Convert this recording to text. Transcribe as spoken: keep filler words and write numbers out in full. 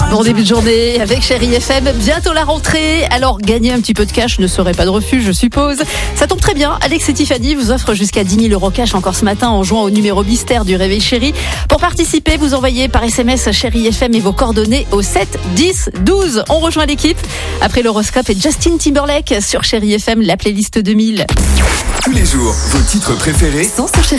Bon début de journée avec Chérie F M, bientôt la rentrée, alors gagner un petit peu de cash ne serait pas de refus, je suppose. Ça tombe très bien, Alex et Tiffany vous offrent jusqu'à dix mille euros cash encore ce matin en jouant au numéro mystère du Réveil Chérie. Pour participer, vous envoyez par S M S Chérie F M et vos coordonnées au sept dix douze. On rejoint l'équipe après l'horoscope et Justin Timberlake sur Chérie F M, la playlist deux mille. Tous les jours, vos titres préférés Sans sur Chérie.